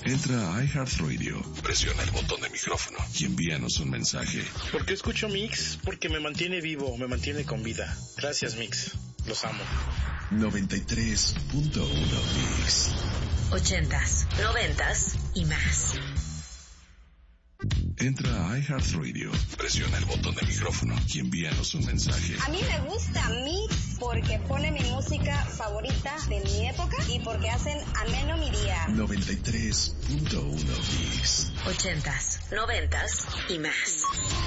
Entra a iHeartRadio, presiona el botón de micrófono y envíanos un mensaje. ¿Por qué escucho Mix? Porque me mantiene vivo, me mantiene con vida. Gracias, Mix. Los amo. 93.1 Mix. 80s, 90s y más. Entra a iHeartRadio, presiona el botón de micrófono y envíanos un mensaje. A mí me gusta Mix porque pone mi música favorita de mi época y porque hacen ameno mi día. 93.1 Mix. 80s, 90s y más.